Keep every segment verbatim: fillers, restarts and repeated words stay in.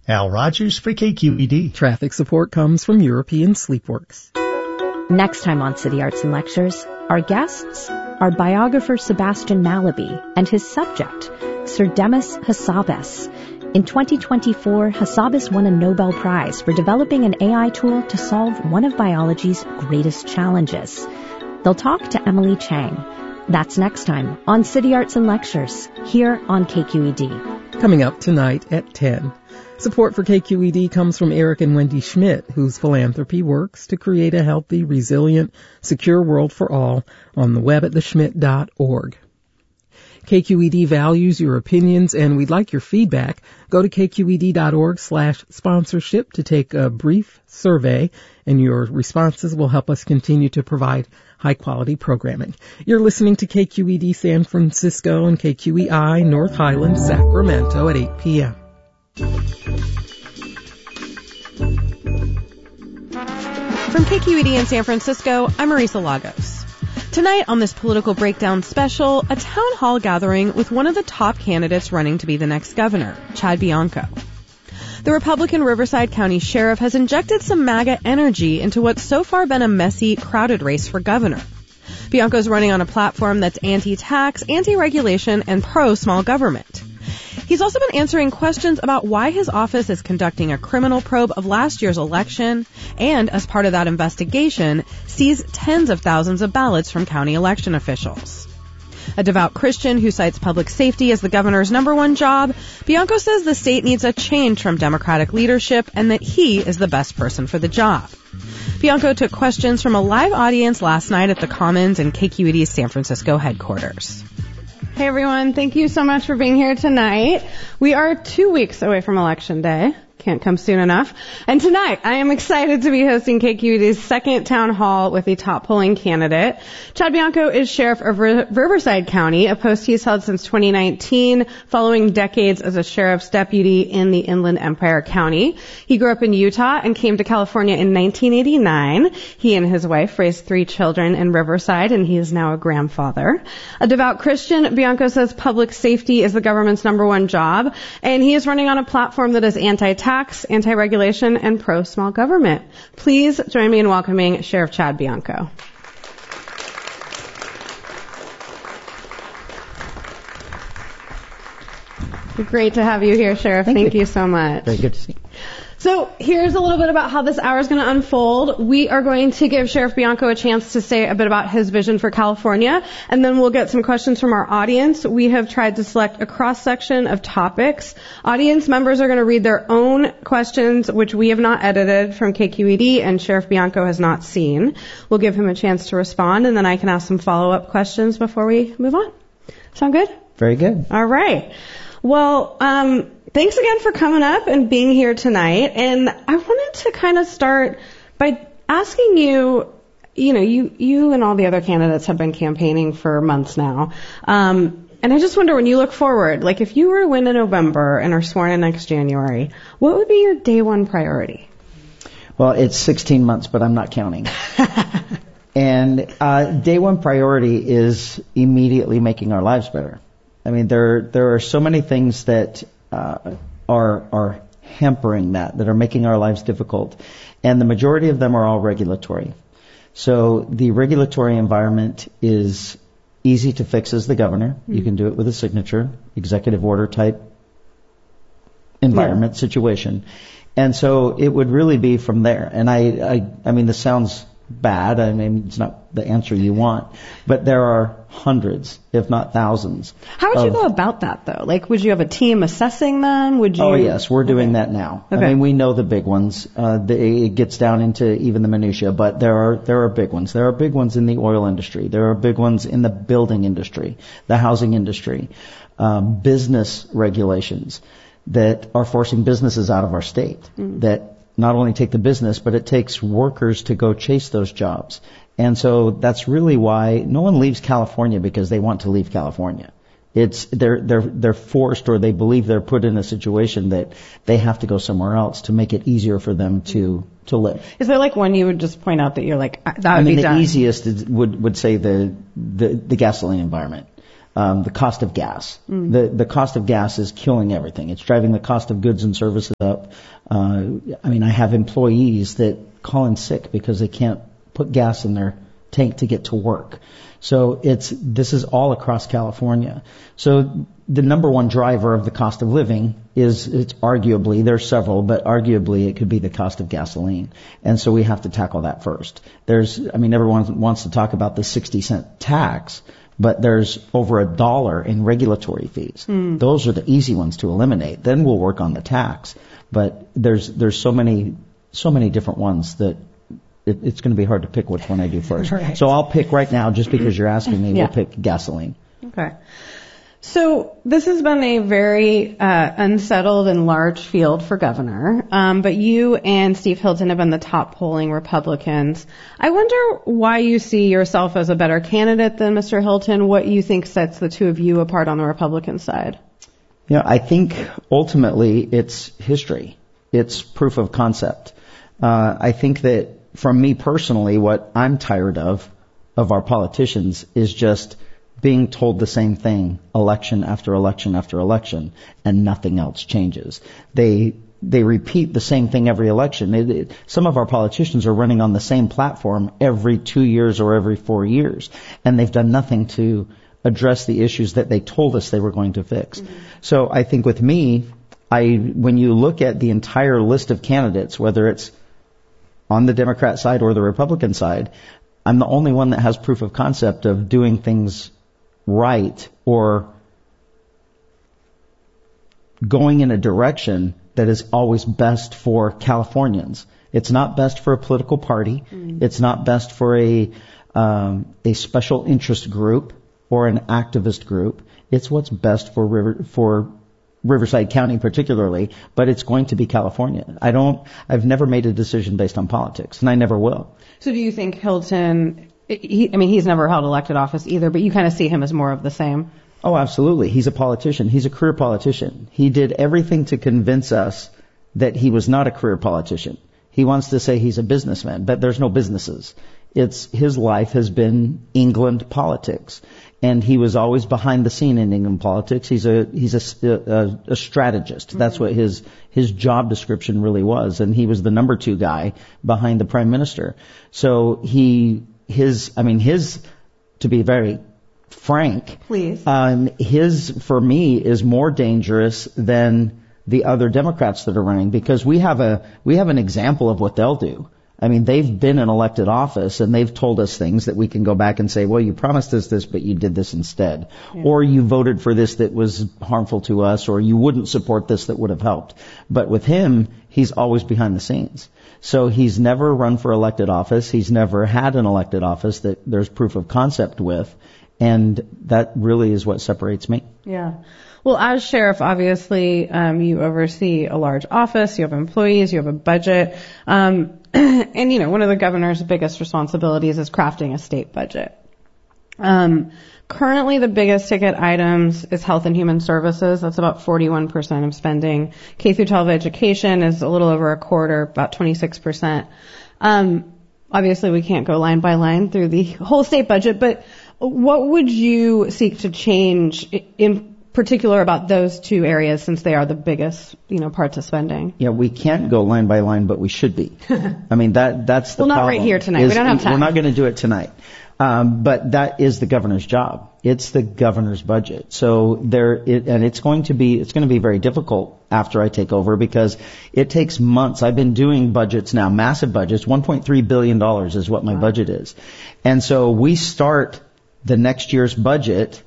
Al Rogers for K Q E D. Traffic support comes from European Sleepworks. Next time on City Arts and Lectures, our guests are biographer Sebastian Mallaby and his subject, Sir Demis Hassabis. In twenty twenty-four, Hassabis won a Nobel Prize for developing an A I tool to solve one of biology's greatest challenges. They'll talk to Emily Chang. That's next time on City Arts and Lectures, here on K Q E D. Coming up tonight at ten. Support for K Q E D comes from Eric and Wendy Schmidt, whose philanthropy works to create a healthy, resilient, secure world for all on the web at the schmidt dot org. K Q E D values your opinions, and we'd like your feedback. Go to k q e d dot org slash sponsorship to take a brief survey, and your responses will help us continue to provide high-quality programming. You're listening to K Q E D San Francisco and K Q E I North Highland, Sacramento at eight p.m. From K Q E D in San Francisco, I'm Marisa Lagos. Tonight on this Political Breakdown special, a town hall gathering with one of the top candidates running to be the next governor, Chad Bianco. The Republican Riverside County Sheriff has injected some MAGA energy into what's so far been a messy, crowded race for governor. Bianco's running on a platform that's anti-tax, anti-regulation, and pro-small government. He's also been answering questions about why his office is conducting a criminal probe of last year's election and, as part of that investigation, seized tens of thousands of ballots from county election officials. A devout Christian who cites public safety as the governor's number one job, Bianco says the state needs a change from Democratic leadership and that he is the best person for the job. Bianco took questions from a live audience last night at the Commons in K Q E D's San Francisco headquarters. Hey everyone, thank you so much for being here tonight. We are two weeks away from Election Day. Can't come soon enough. And tonight, I am excited to be hosting K Q E D's second town hall with a top polling candidate. Chad Bianco is sheriff of Riverside County, a post he's held since twenty nineteen, following decades as a sheriff's deputy in the Inland Empire County. He grew up in Utah and came to California in nineteen eighty-nine. He and his wife raised three children in Riverside, and he is now a grandfather. A devout Christian, Bianco says public safety is the government's number one job, and he is running on a platform that is anti-tax, anti-regulation, and pro-small government. Please join me in welcoming Sheriff Chad Bianco. Great to have you here, Sheriff. Thank, Thank you. you so much. Very good to see you. So here's a little bit about how this hour is going to unfold. We are going to give Sheriff Bianco a chance to say a bit about his vision for California, and then we'll get some questions from our audience. We have tried to select a cross-section of topics. Audience members are going to read their own questions, which we have not edited from K Q E D, and Sheriff Bianco has not seen. We'll give him a chance to respond, and then I can ask some follow-up questions before we move on. Sound good? Very good. All right. Well, um... thanks again for coming up and being here tonight. And I wanted to kind of start by asking you, you know, you, you and all the other candidates have been campaigning for months now. Um, and I just wonder, when you look forward, like if you were to win in November and are sworn in next January, what would be your day one priority? Well, it's sixteen months, but I'm not counting. And uh, day one priority is immediately making our lives better. I mean, there there are so many things that Uh, are are hampering that, that are making our lives difficult. And the majority of them are all regulatory. So the regulatory environment is easy to fix as the governor. Mm-hmm. You can do it with a signature, executive order type environment, yeah. situation. And so it would really be from there. And I, I, I mean, this sounds bad. I mean, it's not the answer you want, but there are hundreds, if not thousands. How would of, you go about that, though? Like, would you have a team assessing them? Would you? Oh, yes, we're doing okay. that now. Okay. I mean, we know the big ones. Uh, the, it gets down into even the minutia, but there are there are big ones. There are big ones in the oil industry. There are big ones in the building industry, the housing industry, um, business regulations that are forcing businesses out of our state. Mm. That not only take the business, but it takes workers to go chase those jobs. And so that's really why no one leaves California because they want to leave California. It's they're they're they're forced, or they believe they're put in a situation that they have to go somewhere else to make it easier for them to to live. Is there like one you would just point out that you're like that would I mean, be the done? easiest is, would would say the, the the gasoline environment. um, the cost of gas. Mm. The the cost of gas is killing everything. It's driving the cost of goods and services up. Uh, I mean, I have employees that call in sick because they can't put gas in their tank to get to work. So it's this is all across California. So the number one driver of the cost of living is, it's arguably, there's several, but arguably it could be the cost of gasoline. And so we have to tackle that first. There's, I mean, everyone wants to talk about the sixty cent tax, but there's over a dollar in regulatory fees. Mm. Those are the easy ones to eliminate. Then we'll work on the tax. But there's there's so many so many different ones that it, it's going to be hard to pick which one I do first. Right. So I'll pick right now, just because you're asking me, yeah. We'll pick gasoline. Okay. So this has been a very uh, unsettled and large field for governor, um, but you and Steve Hilton have been the top polling Republicans. I wonder why you see yourself as a better candidate than Mister Hilton, what you think sets the two of you apart on the Republican side. Yeah, I think ultimately it's history. It's proof of concept. Uh, I think that from me personally, what I'm tired of, of our politicians, is just being told the same thing election after election after election, and nothing else changes. They they repeat the same thing every election. It, it, some of our politicians are running on the same platform every two years or every four years, and they've done nothing to address the issues that they told us they were going to fix. Mm-hmm. So I think with me, I when you look at the entire list of candidates, whether it's on the Democrat side or the Republican side, I'm the only one that has proof of concept of doing things right, or going in a direction that is always best for Californians. It's not best for a political party. Mm. It's not best for a um, a special interest group or an activist group. It's what's best for River, for Riverside County particularly, but it's going to be California. I don't. I've never made a decision based on politics, and I never will. So do you think Hilton? He, I mean, he's never held elected office either, but you kind of see him as more of the same. Oh, absolutely. He's a politician. He's a career politician. He did everything to convince us that he was not a career politician. He wants to say he's a businessman, but there's no businesses. It's his life has been England politics, and he was always behind the scene in England politics. He's a he's a, a, a strategist. Mm-hmm. That's what his his job description really was, and he was the number two guy behind the prime minister. So he. His, I mean, his, to be very frank, please, um, his, for me, is more dangerous than the other Democrats that are running, because we have a, we have an example of what they'll do. I mean, they've been in elected office and they've told us things that we can go back and say, well, you promised us this, but you did this instead. Yeah. Or you voted for this that was harmful to us, or you wouldn't support this that would have helped. But with him, he's always behind the scenes. So he's never run for elected office. He's never had an elected office that there's proof of concept with. And that really is what separates me. Yeah. Well, as sheriff, obviously, um, you oversee a large office, you have employees, you have a budget. Um, and, you know, one of the governor's biggest responsibilities is crafting a state budget. Um, currently, the biggest ticket items is health and human services. That's about forty-one percent of spending. K through twelve education is a little over a quarter, about twenty-six percent. Um, obviously, we can't go line by line through the whole state budget, but what would you seek to change in particular about those two areas, since they are the biggest, you know, parts of spending? Yeah, we can't go line by line, but we should be. I mean, that that's the well, not problem. Right here tonight. Is, we don't have time. We're not going to do it tonight. Um, but that is the governor's job. It's the governor's budget. So there, it, and it's going to be, it's going to be very difficult after I take over, because it takes months. I've been doing budgets now, massive budgets. one point three billion dollars is what my wow. budget is. And so we start the next year's budget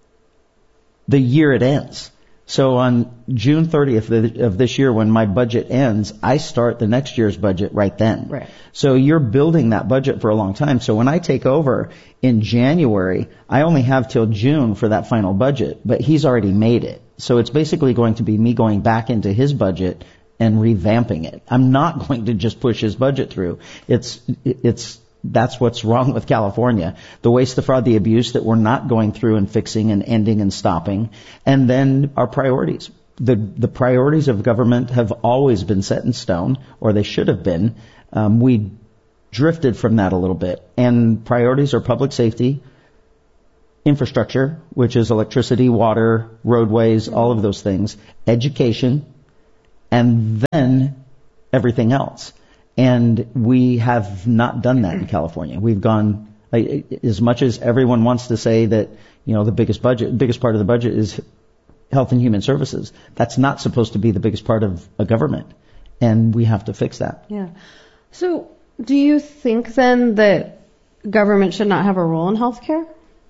the year it ends. So on June thirtieth of this year, when my budget ends, I start the next year's budget right then. Right. So you're building that budget for a long time. So when I take over in January, I only have till June for that final budget, but he's already made it. So it's basically going to be me going back into his budget and revamping it. I'm not going to just push his budget through. It's, it's, That's what's wrong with California. The waste, the fraud, the abuse that we're not going through and fixing and ending and stopping. And then our priorities. The the priorities of government have always been set in stone, or they should have been. Um, we drifted from that a little bit. And priorities are public safety, infrastructure, which is electricity, water, roadways, all of those things, education, and then everything else. And we have not done that in California. We've gone, as much as everyone wants to say that, you know, the biggest budget, biggest part of the budget is health and human services. That's not supposed to be the biggest part of a government. And we have to fix that. Yeah. So do you think then that government should not have a role in healthcare?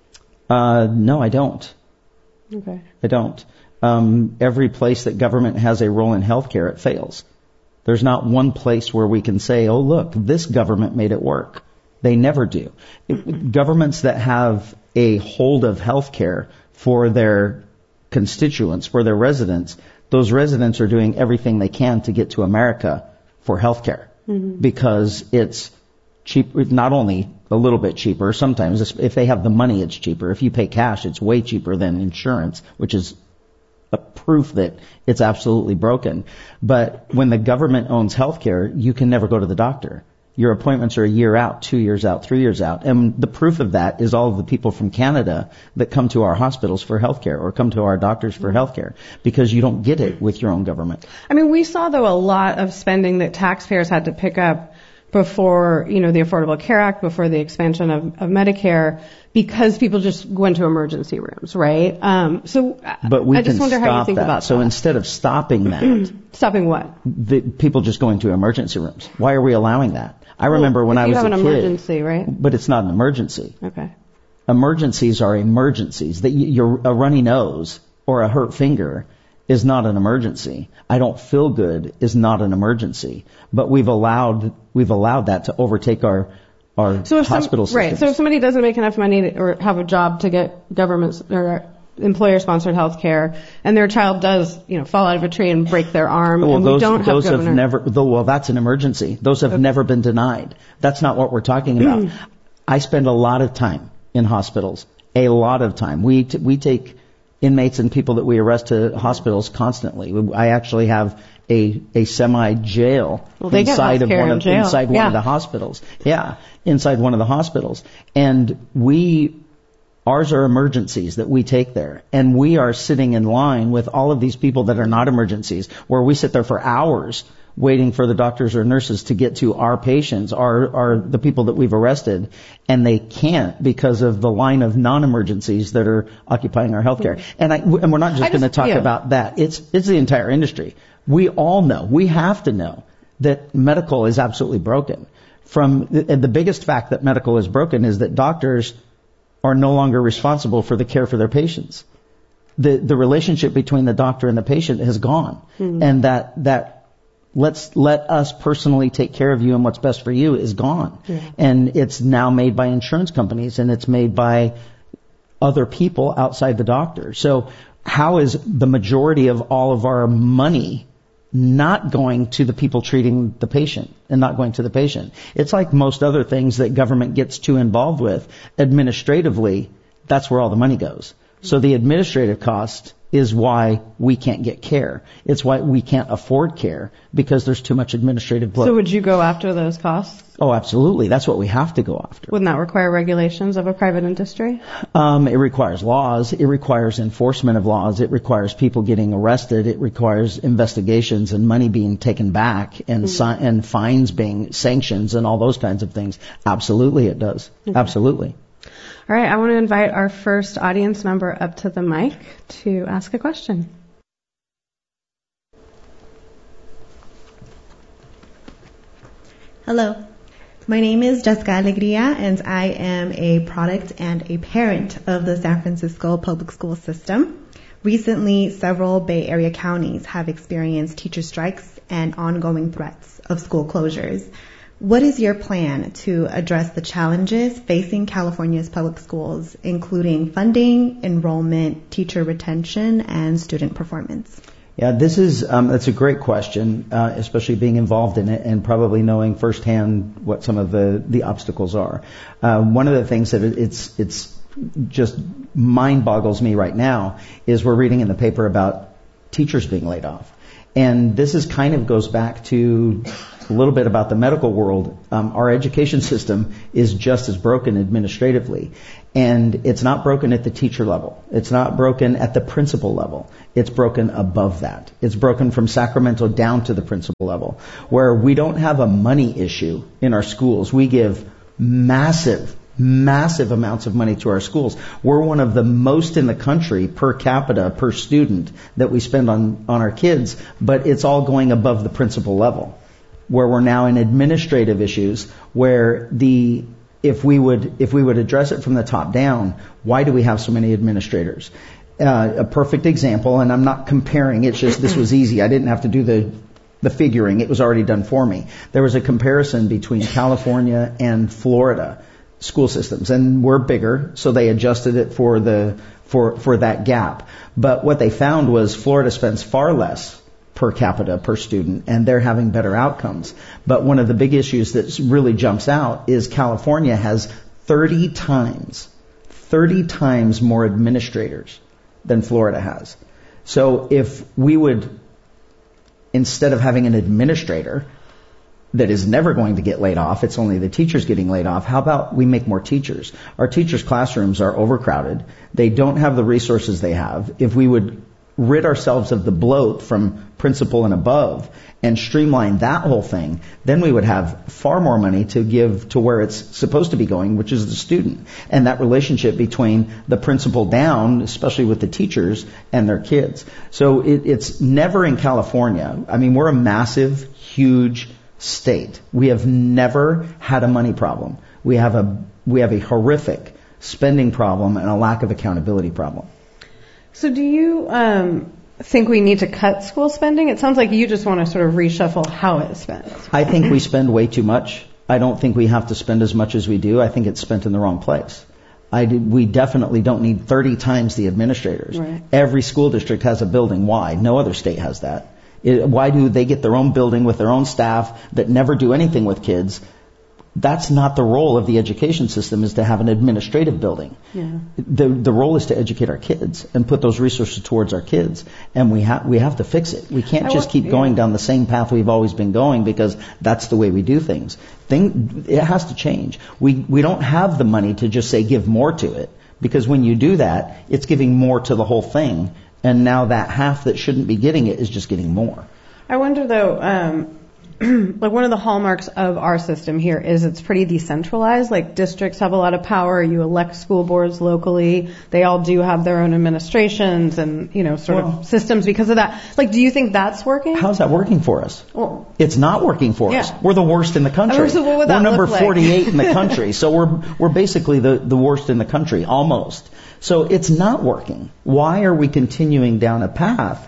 Uh, no, I don't. Okay. I don't. Um, every place that government has a role in healthcare, it fails. There's not one place where we can say, oh, look, this government made it work. They never do. It, governments that have a hold of healthcare for their constituents, for their residents, those residents are doing everything they can to get to America for healthcare, mm-hmm. because it's cheap, not only a little bit cheaper, sometimes if they have the money, it's cheaper. If you pay cash, it's way cheaper than insurance, which is a proof that it's absolutely broken. But when the government owns healthcare, you can never go to the doctor. Your appointments are a year out, two years out, three years out. And the proof of that is all of the people from Canada that come to our hospitals for healthcare or come to our doctors for healthcare, because you don't get it with your own government. I mean, we saw, though, a lot of spending that taxpayers had to pick up before, you know, the Affordable Care Act, before the expansion of, of Medicare, because people just went to emergency rooms, right? Um, so but we I just can wonder stop how you think that. about so that. Instead of stopping that, stopping what? The people just going to emergency rooms. Why are we allowing that? I remember well, when I was a kid. You have an emergency, right? But it's not an emergency. Okay. Emergencies are emergencies. That you're a runny nose or a hurt finger is not an emergency. I don't feel good is not an emergency. But we've allowed we've allowed that to overtake our our so if hospital some, systems. Right. So if somebody doesn't make enough money to, or have a job to get government or employer-sponsored health care, and their child does, you know, fall out of a tree and break their arm, well, and those, we don't those have have governor. never. Well, that's an emergency. Those have okay. never been denied. That's not what we're talking about. I spend a lot of time in hospitals. A lot of time. We t- we take inmates and people that we arrest to hospitals constantly. I actually have a a semi jail well, inside of one in of jail. inside yeah. one of the hospitals. Yeah, inside one of the hospitals. And we ours are emergencies that we take there, and we are sitting in line with all of these people that are not emergencies, where we sit there for hours waiting for the doctors or nurses to get to our patients, our, our the people that we've arrested, and they can't because of the line of non-emergencies that are occupying our healthcare. And I, and we're not just, just going to talk yeah. about that. It's it's the entire industry. We all know, we have to know that medical is absolutely broken. From the, the biggest fact that medical is broken is that doctors are no longer responsible for the care for their patients. The the relationship between the doctor and the patient has gone, mm-hmm. and that that. Let's let us personally take care of you and what's best for you is gone. Yeah. And it's now made by insurance companies, and it's made by other people outside the doctor. So how is the majority of all of our money not going to the people treating the patient and not going to the patient? It's like most other things that government gets too involved with. Administratively, that's where all the money goes. So the administrative cost is why we can't get care. It's why we can't afford care, because there's too much administrative bloat. So would you go after those costs? Oh, absolutely. That's what we have to go after. Wouldn't that require regulations of a private industry? Um, it requires laws. It requires enforcement of laws. It requires people getting arrested. It requires investigations and money being taken back and mm-hmm. si- and fines being sanctions and all those kinds of things. Absolutely it does. Okay. Absolutely. All right, I want to invite our first audience member up to the mic to ask a question. Hello, my name is Jessica Alegria, and I am a product and a parent of the San Francisco public school system. Recently, several Bay Area counties have experienced teacher strikes and ongoing threats of school closures. What is your plan to address the challenges facing California's public schools, including funding, enrollment, teacher retention, and student performance? Yeah, this is um, that's a great question, uh, especially being involved in it and probably knowing firsthand what some of the, the obstacles are. Uh, one of the things that it's it's just mind boggles me right now is we're reading in the paper about teachers being laid off. And this is kind of goes back to a little bit about the medical world. Um, our education system is just as broken administratively. And it's not broken at the teacher level. It's not broken at the principal level. It's broken above that. It's broken from Sacramento down to the principal level, where we don't have a money issue in our schools. We give massive, massive amounts of money to our schools. We're one of the most in the country per capita, per student, that we spend on, on our kids, but it's all going above the principal level, where we're now in administrative issues, where the If we would, if we would address it from the top down, why do we have so many administrators? Uh, a perfect example, and I'm not comparing, it's just this was easy. I didn't have to do the, the figuring. It was already done for me. There was a comparison between California and Florida school systems, and we're bigger, so they adjusted it for the, for, for that gap. But what they found was Florida spends far less per capita, per student, and they're having better outcomes. But one of the big issues that really jumps out is California has thirty times, thirty times more administrators than Florida has. So if we would, instead of having an administrator that is never going to get laid off, it's only the teachers getting laid off, how about we make more teachers? Our teachers' classrooms are overcrowded. They don't have the resources they have. If we would rid ourselves of the bloat from principal and above and streamline that whole thing, then we would have far more money to give to where it's supposed to be going, which is the student. And that relationship between the principal down, especially with the teachers and their kids. So it, it's never in California. I mean, we're a massive, huge state. We have never had a money problem. We have a, we have a horrific spending problem and a lack of accountability problem. So do you um, think we need to cut school spending? It sounds like you just want to sort of reshuffle how it's spent. I think we spend way too much. I don't think we have to spend as much as we do. I think it's spent in the wrong place. I did, we definitely don't need thirty times the administrators. Right. Every school district has a building. Why? No other state has that. It, why do they get their own building with their own staff that never do anything with kids? That's not the role of the education system, is to have an administrative building. Yeah. The the role is to educate our kids and put those resources towards our kids. And we have we have to fix it. We can't I just want, keep yeah. going down the same path we've always been going because that's the way we do things. Thing, it has to change. We we don't have the money to just say give more to it, because when you do that, it's giving more to the whole thing. And now that half that shouldn't be getting it is just getting more. I wonder though, um, like one of the hallmarks of our system here is it's pretty decentralized. Like districts have a lot of power. You elect school boards locally. They all do have their own administrations and, you know, sort well, of systems because of that. Like, do you think that's working? How's that working for us? Well, it's not working for yeah. us. We're the worst in the country. I mean, so what would that we're number look like? forty-eight in the country. So we're we're basically the, the worst in the country, almost. So it's not working. Why are we continuing down a path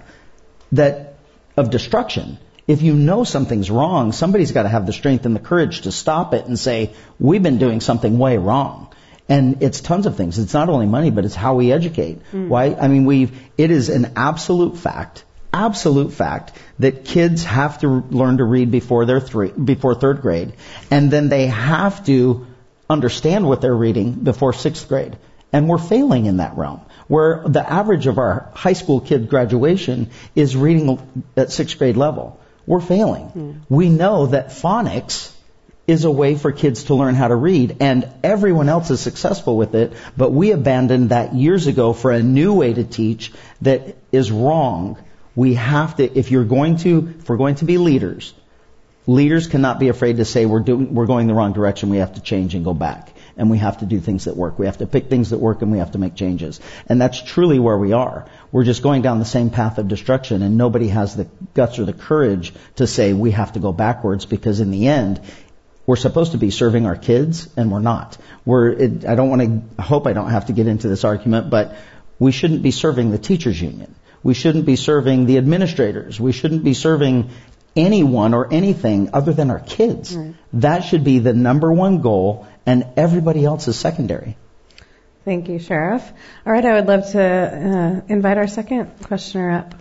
that of destruction? If you know something's wrong, somebody's got to have the strength and the courage to stop it and say, we've been doing something way wrong. And it's tons of things. It's not only money, but it's how we educate. Mm. Why? I mean, we've, it is an absolute fact, absolute fact that kids have to learn to read before they're three, before third grade. And then they have to understand what they're reading before sixth grade. And we're failing in that realm, where the average of our high school kid graduation is reading at sixth grade level. We're failing. Mm. We know that phonics is a way for kids to learn how to read, and everyone else is successful with it, but we abandoned that years ago for a new way to teach that is wrong. We have to, if you're going to, if we're going to be leaders, leaders cannot be afraid to say we're doing, we're going the wrong direction, we have to change and go back. And we have to do things that work. We have to pick things that work and we have to make changes. And that's truly where we are. We're just going down the same path of destruction, and nobody has the guts or the courage to say we have to go backwards, because in the end, we're supposed to be serving our kids and we're not. We're, it, I don't want to, I hope I don't have to get into this argument, but we shouldn't be serving the teachers union. We shouldn't be serving the administrators. We shouldn't be serving anyone or anything other than our kids. Right. That should be the number one goal, and everybody else is secondary. Thank you, Sheriff. All right, I would love to uh, invite our second questioner up.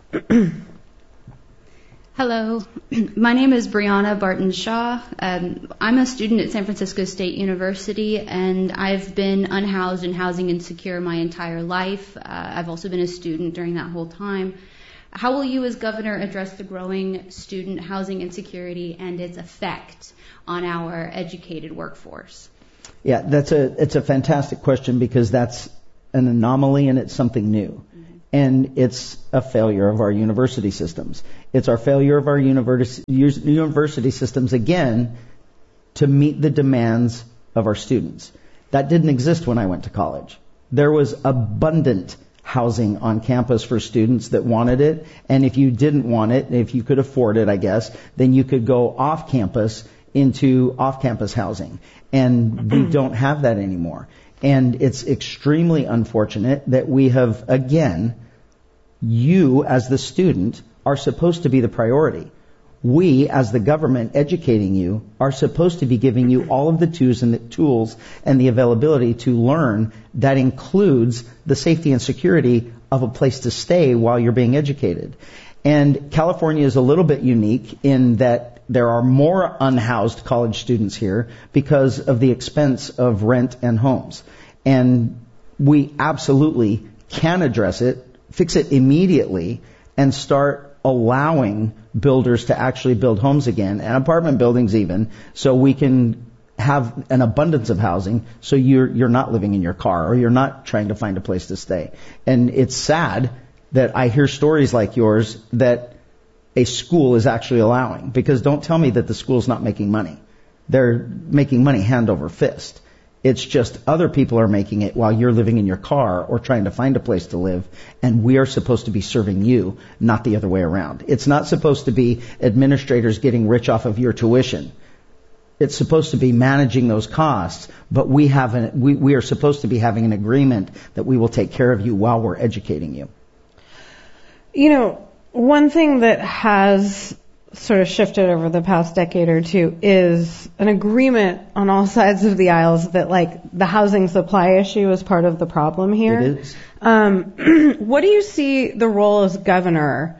Hello, my name is Brianna Barton-Shaw. Um, I'm a student at San Francisco State University, and I've been unhoused and housing insecure my entire life. Uh, I've also been a student during that whole time. how will you as governor address the growing student housing insecurity and its effect on our educated workforce? Yeah, that's a it's a fantastic question, because that's an anomaly and it's something new. Mm-hmm. And it's a failure of our university systems. It's our failure of our university university systems, again, to meet the demands of our students. That didn't exist when I went to college. There was abundant housing on campus for students that wanted it, and if you didn't want it, if you could afford it, I guess, then you could go off campus into off-campus housing. And we don't have that anymore. And it's extremely unfortunate that we have, again, you as the student are supposed to be the priority. We, as the government educating you, are supposed to be giving you all of the tools and the tools and the availability to learn. That includes the safety and security of a place to stay while you're being educated. And California is a little bit unique in that there are more unhoused college students here because of the expense of rent and homes. And we absolutely can address it, fix it immediately, and start allowing builders to actually build homes again, and apartment buildings even, so we can have an abundance of housing, so you're you're not living in your car or you're not trying to find a place to stay. And it's sad that I hear stories like yours that a school is actually allowing, because don't tell me that the school's not making money. They're making money hand over fist. It's just other people are making it while you're living in your car or trying to find a place to live, and we are supposed to be serving you, not the other way around. It's not supposed to be administrators getting rich off of your tuition. It's supposed to be managing those costs, but we have an, we, we are supposed to be having an agreement that we will take care of you while we're educating you. You know, one thing that has sort of shifted over the past decade or two is an agreement on all sides of the aisles that, like, the housing supply issue is part of the problem here. It is. Um, what do you see the role as governor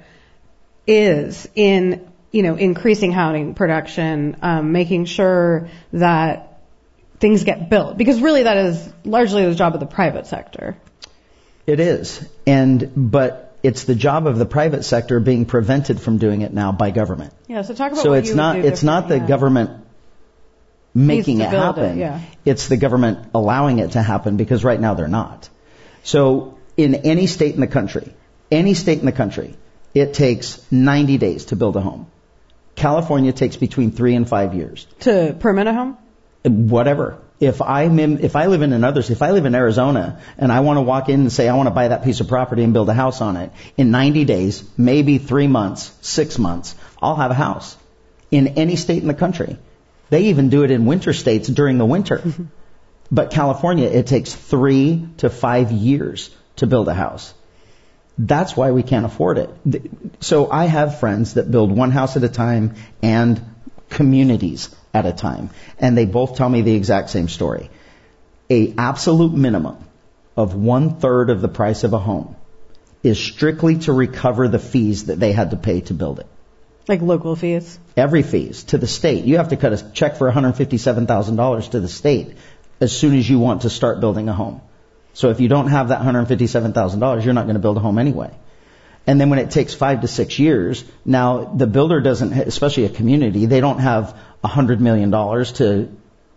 is in, you know, increasing housing production, um, making sure that things get built? Because really that is largely the job of the private sector. It is. And, but it's the job of the private sector being prevented from doing it now by government. Yeah, so talk about so what it's you not would do it's not the yeah. government making it happen. It, yeah. It's the government allowing it to happen, because right now they're not. So in any state in the country, any state in the country, it takes ninety days to build a home. California takes between three and five years. To permit a home? Whatever. If I'm in, if I live in another, if I live in Arizona and I want to walk in and say I want to buy that piece of property and build a house on it, in ninety days, maybe three months, six months, I'll have a house in any state in the country. They even do it in winter states during the winter. Mm-hmm. But California, it takes three to five years to build a house. That's why we can't afford it. So I have friends that build one house at a time and communities at a time. And they both tell me the exact same story. A absolute minimum of one third of the price of a home is strictly to recover the fees that they had to pay to build it. Like local fees? Every fees to the state. You have to cut a check for one hundred fifty-seven thousand dollars to the state as soon as you want to start building a home. So if you don't have that one hundred fifty-seven thousand dollars, you're not going to build a home anyway. And then when it takes five to six years, now the builder doesn't, especially a community, they don't have one hundred million dollars to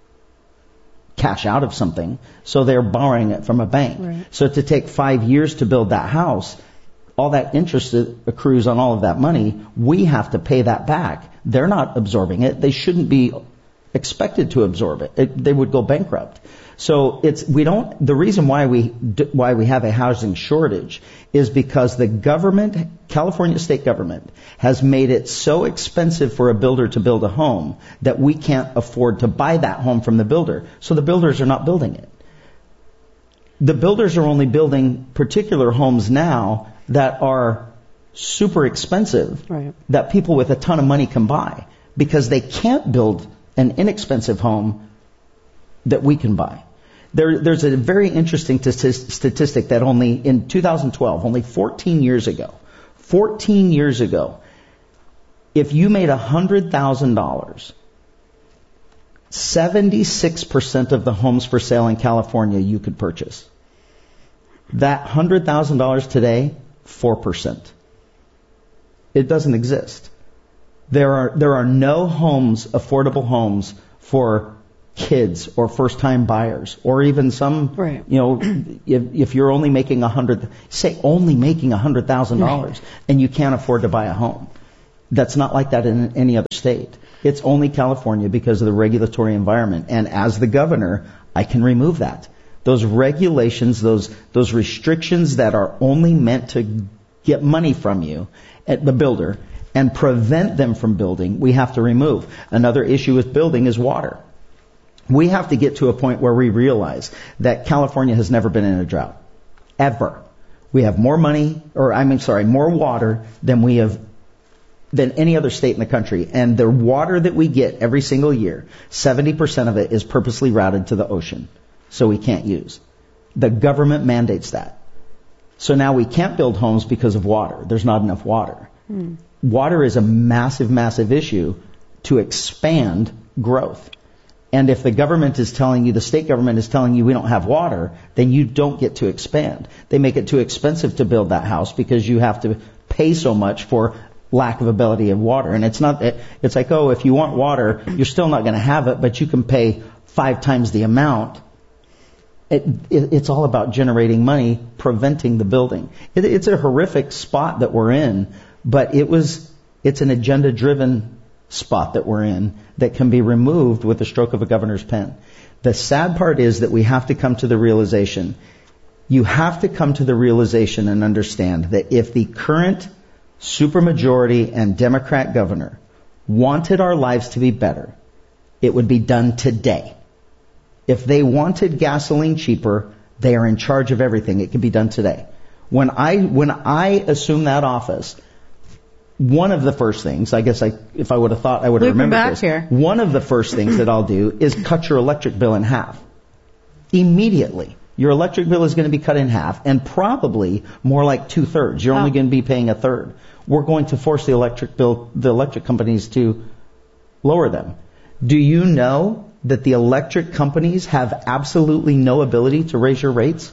cash out of something. So they're borrowing it from a bank. Right. So to take five years to build that house, all that interest that accrues on all of that money, we have to pay that back. They're not absorbing it. They shouldn't be expected to absorb it. it they would go bankrupt. So it's we don't. The reason why we why we have a housing shortage is because the government, California state government, has made it so expensive for a builder to build a home that we can't afford to buy that home from the builder. So the builders are not building it. The builders are only building particular homes now that are super expensive, right, that people with a ton of money can buy, because they can't build an inexpensive home that we can buy. There, there's a very interesting t- statistic that only in two thousand twelve, only fourteen years ago, fourteen years ago, if you made one hundred thousand dollars, seventy-six percent of the homes for sale in California you could purchase. That one hundred thousand dollars today, four percent. It doesn't exist. There are there are no homes, affordable homes for kids or first-time buyers, or even some, right. you know, if, if you're only making a hundred, say only making a hundred thousand dollars, and you can't afford to buy a home. That's not like that in any other state. It's only California because of the regulatory environment. And as the governor, I can remove that. Those regulations, those those restrictions that are only meant to get money from you at the builder and prevent them from building, we have to remove. Another issue with building is water. We have to get to a point where we realize that California has never been in a drought. Ever. We have more money, or I mean, sorry, more water than we have, than any other state in the country. And the water that we get every single year, seventy percent of it is purposely routed to the ocean, so we can't use. The government mandates that. So now we can't build homes because of water. There's not enough water. Hmm. Water is a massive, massive issue to expand growth. And if the government is telling you, the state government is telling you we don't have water, then you don't get to expand. They make it too expensive to build that house because you have to pay so much for lack of ability of water. And it's not, it's like, oh, if you want water, you're still not going to have it, but you can pay five times the amount. It, it, it's all about generating money, preventing the building. It, it's a horrific spot that we're in, but it was, it's an agenda-driven spot that we're in that can be removed with the stroke of a governor's pen. The sad part is that we have to come to the realization, you have to come to the realization and understand that if the current supermajority and Democrat governor wanted our lives to be better, it would be done today. If they wanted gasoline cheaper, they are in charge of everything. It can be done today. When I when I assume that office, one of the first things, I guess I, if I would have thought I would have Looping remembered back this. Here. One of the first things that I'll do is cut your electric bill in half. Immediately. Your electric bill is going to be cut in half, and probably more like two-thirds. You're oh. only going to be paying a third. We're going to force the electric bill, the electric companies to lower them. Do you know that the electric companies have absolutely no ability to raise your rates?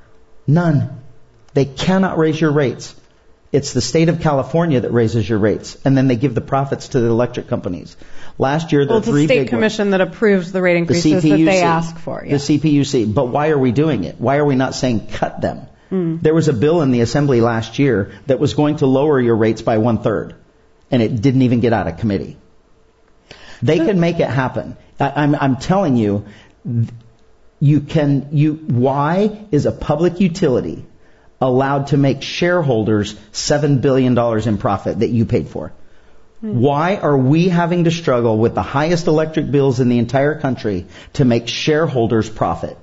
None. They cannot raise your rates. It's the state of California that raises your rates, and then they give the profits to the electric companies. Last year, the well, it's three a state big commission ones, that approves the rate increases the that they ask for. Yeah. The C P U C. But why are we doing it? Why are we not saying cut them? Mm. There was a bill in the assembly last year that was going to lower your rates by one third, and it didn't even get out of committee. They can make it happen. I, I'm, I'm telling you, you can. You why is a public utility allowed to make shareholders seven billion dollars in profit that you paid for? Why are we having to struggle with the highest electric bills in the entire country to make shareholders profit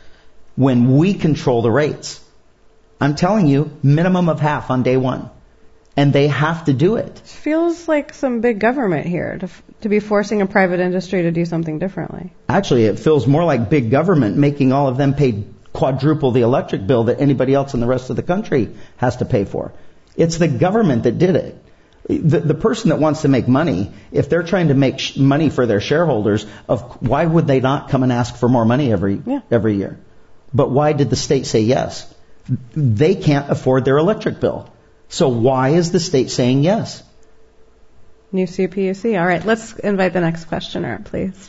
when we control the rates? I'm telling you, minimum of half on day one. And they have to do it. Feels like some big government here to to be forcing a private industry to do something differently. Actually, it feels more like big government making all of them pay quadruple the electric bill that anybody else in the rest of the country has to pay for. It's the government that did it. The, the person that wants to make money, if they're trying to make sh- money for their shareholders, of why would they not come and ask for more money every yeah. every year? But why did the state say yes? They can't afford their electric bill. So why is the state saying yes? New C P U C. All right, let's invite the next questioner, please.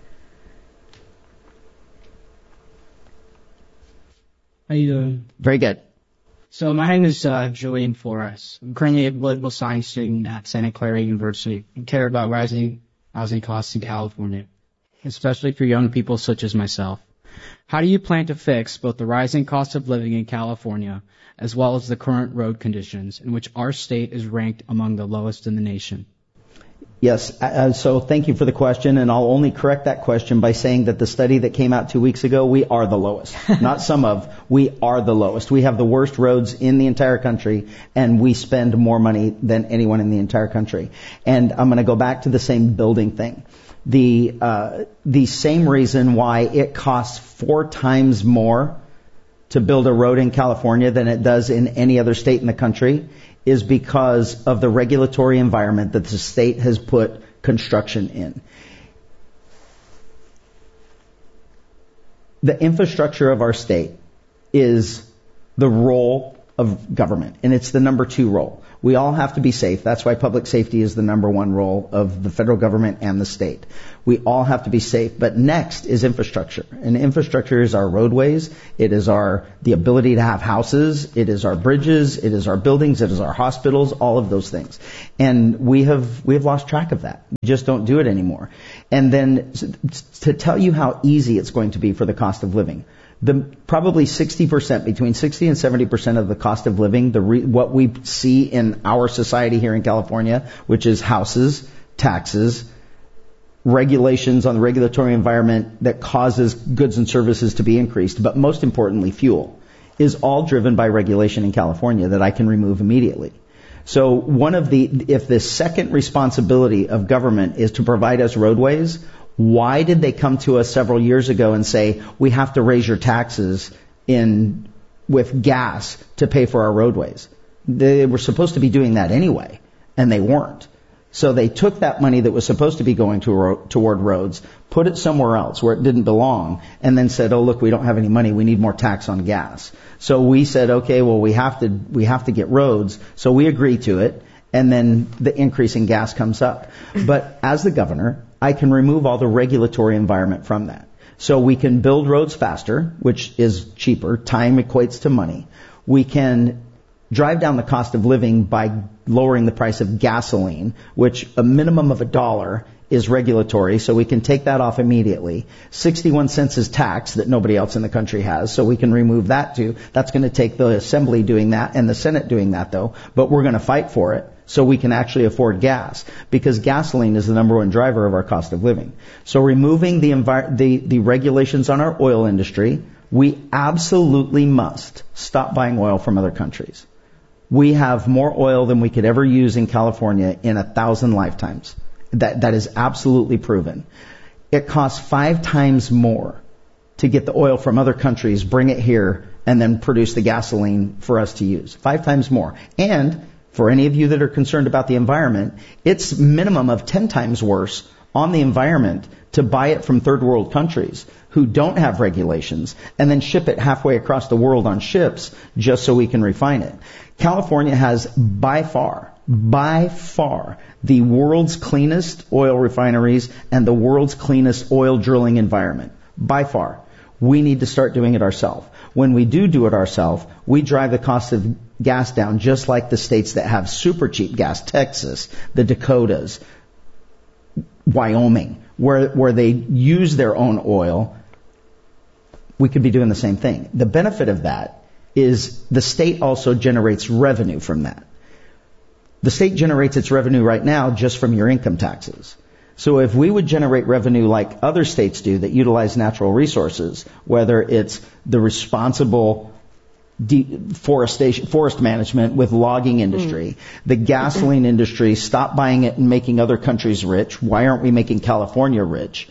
How you doing? Very good. So my name is uh, Julian Flores. I'm currently a political science student at Santa Clara University and care about rising housing costs in California, especially for young people such as myself. How do you plan to fix both the rising cost of living in California as well as the current road conditions in which our state is ranked among the lowest in the nation? Yes, uh, so thank you for the question, and I'll only correct that question by saying that the study that came out two weeks ago, we are the lowest. Not some of, we are the lowest. We have the worst roads in the entire country, and we spend more money than anyone in the entire country. And I'm going to go back to the same building thing. The uh, the same reason why it costs four times more to build a road in California than it does in any other state in the country is because of the regulatory environment that the state has put construction in. The infrastructure of our state is the role of government, and it's the number two role. We all have to be safe. That's why public safety is the number one role of the federal government and the state. We all have to be safe. But next is infrastructure. And infrastructure is our roadways. It is our the ability to have houses. It is our bridges. It is our buildings. It is our hospitals. All of those things. And we have we have lost track of that. We just don't do it anymore. And then to tell you how easy it's going to be for the cost of living. The probably sixty percent, between sixty and seventy percent of the cost of living, the re, what we see in our society here in California, which is houses, taxes, regulations on the regulatory environment that causes goods and services to be increased, but most importantly, fuel, is all driven by regulation in California that I can remove immediately. So one of the, if the second responsibility of government is to provide us roadways, why did they come to us several years ago and say, we have to raise your taxes in with gas to pay for our roadways? They were supposed to be doing that anyway, and they weren't. So they took that money that was supposed to be going to ro- toward roads, put it somewhere else where it didn't belong, and then said, oh, look, we don't have any money. We need more tax on gas. So we said, okay, well, we have to we have to get roads. So we agree to it, and then the increase in gas comes up. But as the governor, I can remove all the regulatory environment from that. So we can build roads faster, which is cheaper. Time equates to money. We can drive down the cost of living by lowering the price of gasoline, which a minimum of a dollar is regulatory, so we can take that off immediately. sixty-one cents is tax that nobody else in the country has, so we can remove that too. That's going to take the Assembly doing that and the Senate doing that, though. But we're going to fight for it so we can actually afford gas, because gasoline is the number one driver of our cost of living. So removing the, envi- the, the regulations on our oil industry, we absolutely must stop buying oil from other countries. We have more oil than we could ever use in California in a thousand lifetimes. That, that is absolutely proven. It costs five times more to get the oil from other countries, bring it here, and then produce the gasoline for us to use. Five times more. And for any of you that are concerned about the environment, it's minimum of ten times worse on the environment to buy it from third world countries who don't have regulations and then ship it halfway across the world on ships just so we can refine it. California has by far, by far, the world's cleanest oil refineries and the world's cleanest oil drilling environment. By far. We need to start doing it ourselves. When we do do it ourselves, we drive the cost of gas down just like the states that have super cheap gas, Texas, the Dakotas, Wyoming, where where they use their own oil. We could be doing the same thing. The benefit of that is the state also generates revenue from that. The state generates its revenue right now just from your income taxes. So if we would generate revenue like other states do that utilize natural resources, whether it's the responsible deforestation, forest management with logging industry, mm. the gasoline industry, stop buying it and making other countries rich. Why aren't we making California rich?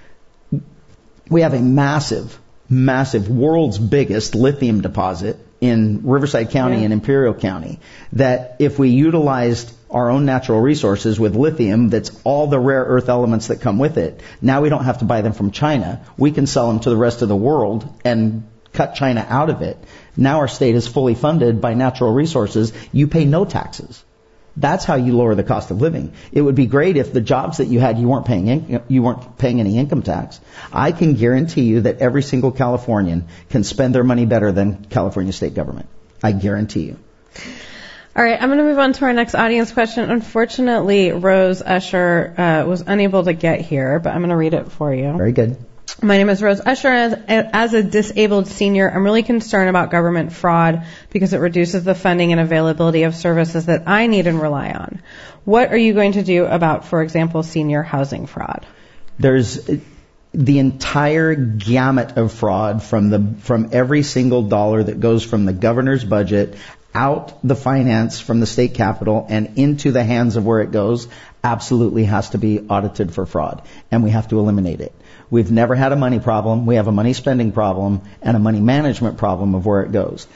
We have a massive, massive, world's biggest lithium deposit in Riverside County yeah. and Imperial County that if we utilized our own natural resources with lithium, that's all the rare earth elements that come with it. Now we don't have to buy them from China. We can sell them to the rest of the world and cut China out of it. Now our state is fully funded by natural resources. You pay no taxes. That's how you lower the cost of living. It would be great if the jobs that you had, you weren't paying in, you weren't paying any income tax. I can guarantee you that every single Californian can spend their money better than California state government. I guarantee you. All right, I'm going to move on to our next audience question. Unfortunately, Rose Usher uh, was unable to get here, but I'm going to read it for you. Very good. My name is Rose Usher. As, as a disabled senior, I'm really concerned about government fraud because it reduces the funding and availability of services that I need and rely on. What are you going to do about, for example, senior housing fraud? There's the entire gamut of fraud from the from every single dollar that goes from the governor's budget out the finance from the state capitol and into the hands of where it goes absolutely has to be audited for fraud, and we have to eliminate it. We've never had a money problem. We have a money spending problem and a money management problem of where it goes.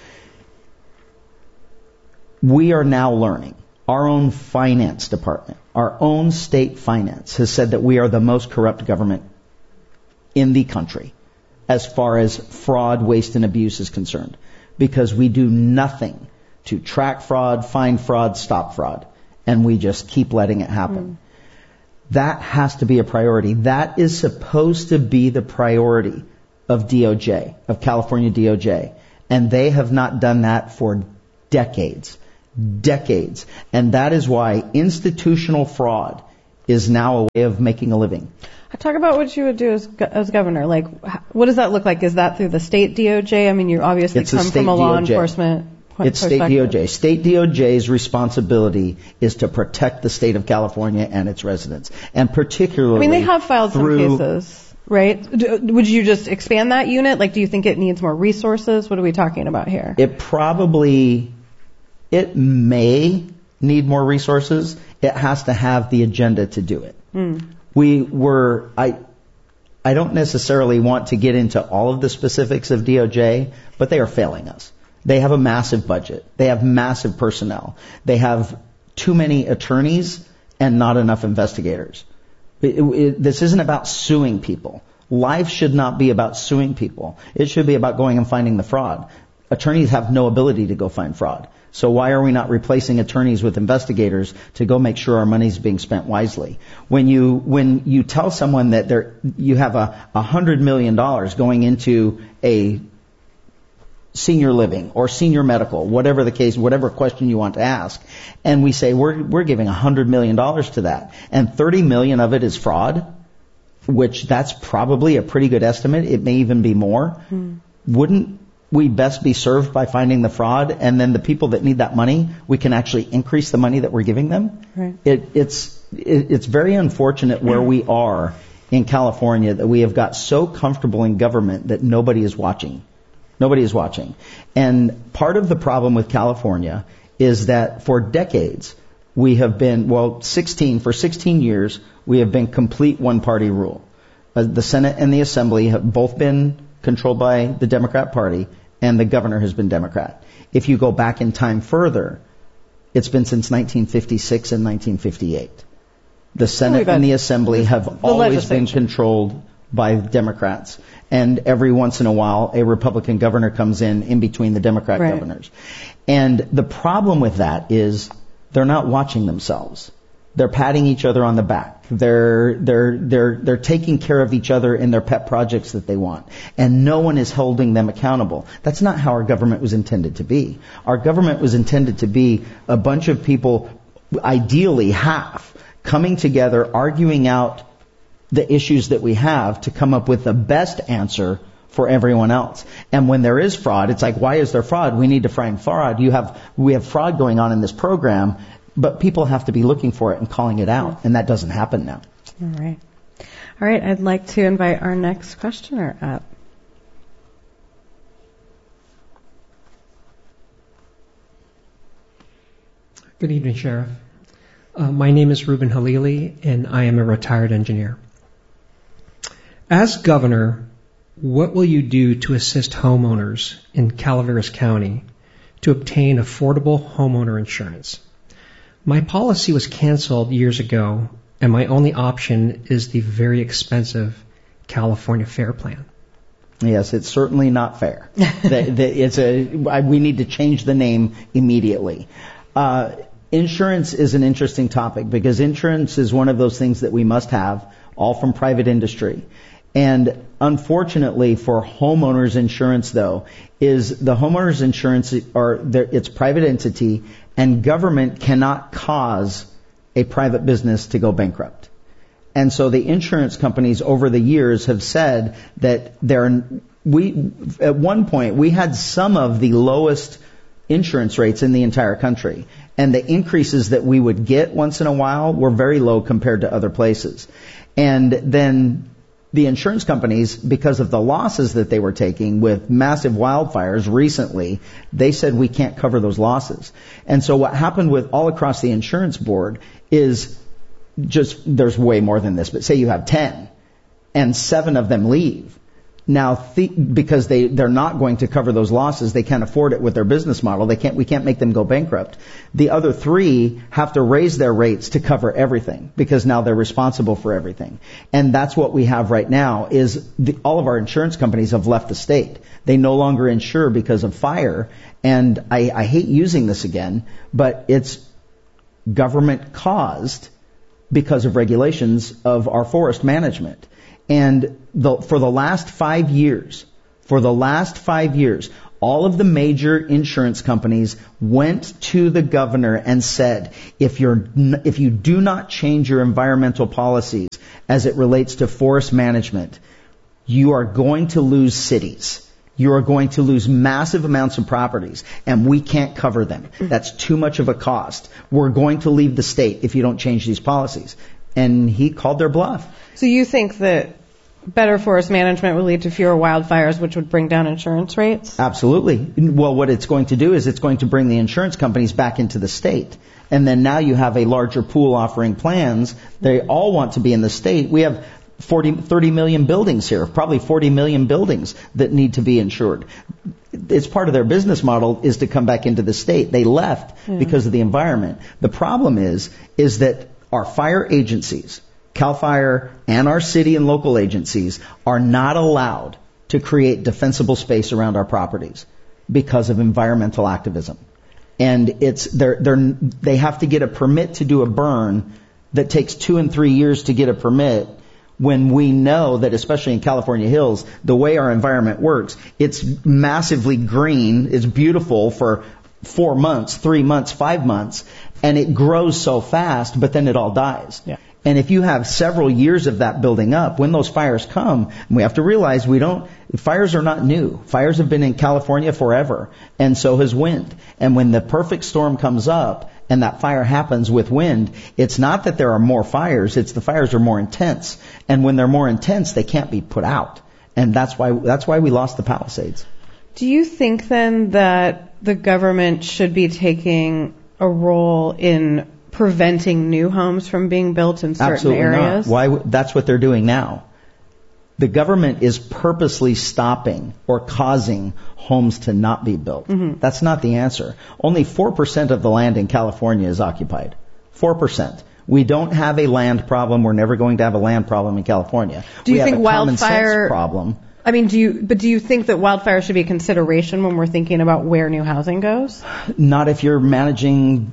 We are now learning. Our own finance department, our own state finance has said that we are the most corrupt government in the country as far as fraud, waste, and abuse is concerned, because we do nothing to track fraud, find fraud, stop fraud. And we just keep letting it happen. Mm. That has to be a priority. That is supposed to be the priority of D O J, of California D O J. And they have not done that for decades. Decades. And that is why institutional fraud is now a way of making a living. Talk about what you would do as as governor. Like, what does that look like? Is that through the state D O J? I mean, you obviously it's come from a law enforcement point It's state D O J. State D O J's responsibility is to protect the state of California and its residents. And particularly I mean, they have filed some through, cases, right? Would you just expand that unit? Like, do you think it needs more resources? What are we talking about here? It probably, it may need more resources. It has to have the agenda to do it. Mm. We were, I, I don't necessarily want to get into all of the specifics of D O J, but they are failing us. They have a massive budget. They have massive personnel. They have too many attorneys and not enough investigators. It, it, this isn't about suing people. Life should not be about suing people. It should be about going and finding the fraud. Attorneys have no ability to go find fraud. So why are we not replacing attorneys with investigators to go make sure our money's being spent wisely? When you when you tell someone that there you have a, a hundred million dollars going into a senior living or senior medical, whatever the case, whatever question you want to ask, and we say we're we're giving a hundred million dollars to that, and thirty million of it is fraud, which that's probably a pretty good estimate. It may even be more. Hmm. Wouldn't we best be served by finding the fraud, and then the people that need that money, we can actually increase the money that we're giving them? Right. It, it's it, it's very unfortunate where we are in California that we have got so comfortable in government that nobody is watching. Nobody is watching. And part of the problem with California is that for decades we have been, well, sixteen, for sixteen years, we have been complete one-party rule. Uh, the Senate and the Assembly have both been controlled by the Democrat Party, and the governor has been Democrat. If you go back in time further, it's been since nineteen fifty-six and nineteen fifty-eight. The Senate and the Assembly have always been controlled by Democrats. And every once in a while, a Republican governor comes in in between the Democrat right. governors. And the problem with that is they're not watching themselves. They're patting each other on the back. They're they're they're they're taking care of each other in their pet projects that they want, and no one is holding them accountable. That's not how our government was intended to be. Our government was intended to be a bunch of people, ideally half, coming together, arguing out the issues that we have to come up with the best answer for everyone else. And when there is fraud, it's like, why is there fraud? We need to find fraud. You have we have fraud going on in this program. But people have to be looking for it and calling it out, and that doesn't happen now. All right. All right, I'd like to invite our next questioner up. Good evening, Sheriff. Uh, my name is Ruben Halili, and I am a retired engineer. As governor, what will you do to assist homeowners in Calaveras County to obtain affordable homeowner insurance? My policy was canceled years ago, and my only option is the very expensive California Fair Plan. Yes, it's certainly not fair. the, the, it's a, we need to change the name immediately. Uh, insurance is an interesting topic because insurance is one of those things that we must have, all from private industry. And unfortunately for homeowners insurance, though, is the homeowners insurance are it's private entity, and government cannot cause a private business to go bankrupt. And so the insurance companies over the years have said that they're, we, at one point, we had some of the lowest insurance rates in the entire country. And the increases that we would get once in a while were very low compared to other places. And then the insurance companies, because of the losses that they were taking with massive wildfires recently, they said we can't cover those losses. And so what happened with all across the insurance board is just, there's way more than this, but say you have ten and seven of them leave. Now, th- because they, they're not going to cover those losses, they can't afford it with their business model. They can't, we can't make them go bankrupt. The other three have to raise their rates to cover everything because now they're responsible for everything. And that's what we have right now is the, all of our insurance companies have left the state. They no longer insure because of fire. And I, I hate using this again, but it's government caused because of regulations of our forest management. And the, for the last five years, for the last five years, all of the major insurance companies went to the governor and said, if you're, if you do not change your environmental policies as it relates to forest management, you are going to lose cities. You are going to lose massive amounts of properties, and we can't cover them. That's too much of a cost. We're going to leave the state if you don't change these policies. And he called their bluff. So you think that better forest management will lead to fewer wildfires, which would bring down insurance rates? Absolutely. Well, what it's going to do is it's going to bring the insurance companies back into the state. And then now you have a larger pool offering plans. They all want to be in the state. We have forty, thirty million buildings here, probably forty million buildings that need to be insured. It's part of their business model is to come back into the state. They left yeah. because of the environment. The problem is, is that our fire agencies, CAL FIRE and our city and local agencies are not allowed to create defensible space around our properties because of environmental activism. And it's they're, they're, they have to get a permit to do a burn that takes two and three years to get a permit when we know that, especially in California Hills, the way our environment works, it's massively green, it's beautiful for four months, three months, five months, and it grows so fast, but then it all dies. Yeah. And if you have several years of that building up, when those fires come, and we have to realize we don't, fires are not new. Fires have been in California forever, and so has wind. And when the perfect storm comes up, and that fire happens with wind, it's not that there are more fires, it's the fires are more intense. And when they're more intense, they can't be put out. And that's why, that's why we lost the Palisades. Do you think then that the government should be taking a role in preventing new homes from being built in certain Absolutely areas? Not. Why? That's what they're doing now. The government is purposely stopping or causing homes to not be built. Mm-hmm. That's not the answer. Only four percent of the land in California is occupied. four percent. We don't have a land problem. We're never going to have a land problem in California. Do you we think have a wildfire common sense problem? I mean, do you, but do you think that wildfire should be a consideration when we're thinking about where new housing goes? Not if you're managing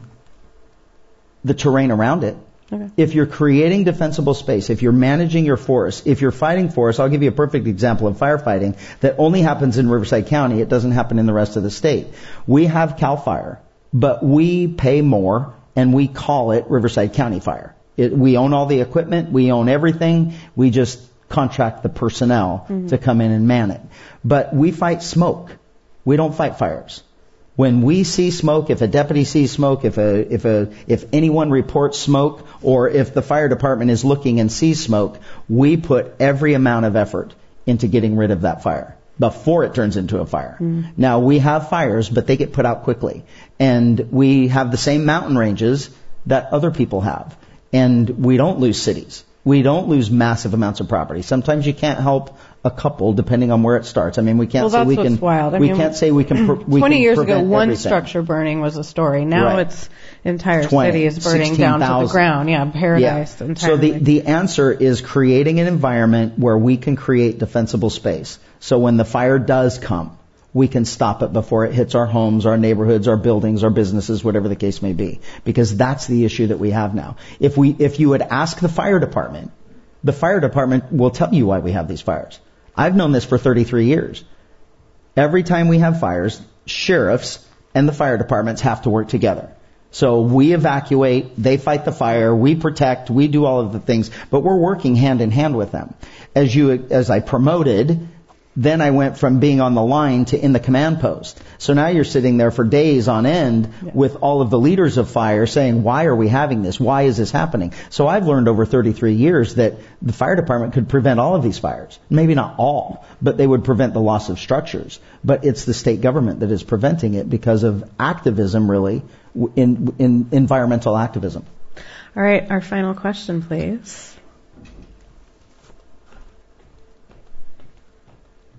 the terrain around it. Okay. If you're creating defensible space, if you're managing your forest, if you're fighting forests, I'll give you a perfect example of firefighting that only happens in Riverside County. It doesn't happen in the rest of the state. We have CAL FIRE, but we pay more and we call it Riverside County Fire. It, we own all the equipment. We own everything. We just contract the personnel mm-hmm. to come in and man it. But we fight smoke. We don't fight fires. When we see smoke, if a deputy sees smoke, if a, if a, if anyone reports smoke, or if the fire department is looking and sees smoke, we put every amount of effort into getting rid of that fire before it turns into a fire. Mm. Now, we have fires, but they get put out quickly. And we have the same mountain ranges that other people have. And we don't lose cities. We don't lose massive amounts of property. Sometimes you can't help a couple, depending on where it starts. I mean, we can't well, say that's we what's can. Wild. I we mean, can't say we can. Pre- we Twenty can years ago, one everything. structure burning was a story. Now right. it's entire twenty, city is burning sixteen, down thousand. to the ground. Yeah, paradise yeah. entirely. So the the answer is creating an environment where we can create defensible space. So when the fire does come, we can stop it before it hits our homes, our neighborhoods, our buildings, our businesses, whatever the case may be. Because that's the issue that we have now. If we if you would ask the fire department. The fire department will tell you why we have these fires. I've known this for thirty-three years. Every time we have fires, sheriffs and the fire departments have to work together. So we evacuate, they fight the fire, we protect, we do all of the things, but we're working hand in hand with them. As you, as I promoted, then I went from being on the line to in the command post. So now you're sitting there for days on end yeah. with all of the leaders of fire saying, why are we having this? Why is this happening? So I've learned over thirty-three years that the fire department could prevent all of these fires. Maybe not all, but they would prevent the loss of structures. But it's the state government that is preventing it because of activism, really, in, in environmental activism. All right, our final question, please.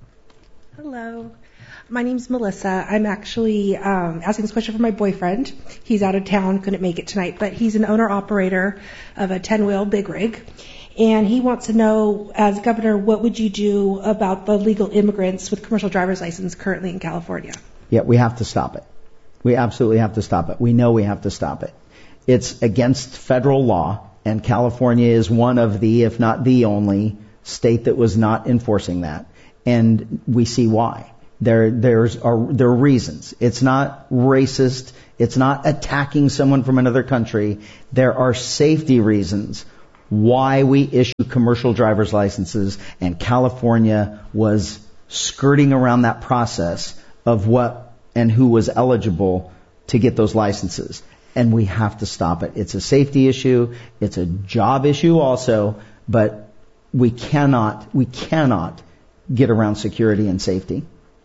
Hello. My name's Melissa. I'm actually um, asking this question for my boyfriend. He's out of town, couldn't make it tonight, but he's an owner-operator of a ten-wheel big rig. And he wants to know, as governor, what would you do about the legal immigrants with commercial driver's license currently in California? Yeah, we have to stop it. We absolutely have to stop it. We know we have to stop it. It's against federal law, and California is one of the, if not the only, state that was not enforcing that. And we see why. There, there's are, there are reasons. It's not racist. It's not attacking someone from another country. There are safety reasons why we issue commercial driver's licenses, and California was skirting around that process of what and who was eligible to get those licenses. And we have to stop it. It's a safety issue. It's a job issue also, but we cannot, we cannot get around security and safety.